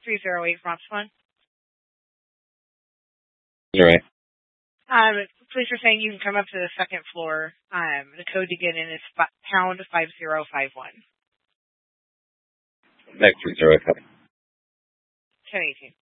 308 from Optimum. You're right. Police are saying you can come up to the second floor. The code to get in is pound 5051. Next 308. 1018.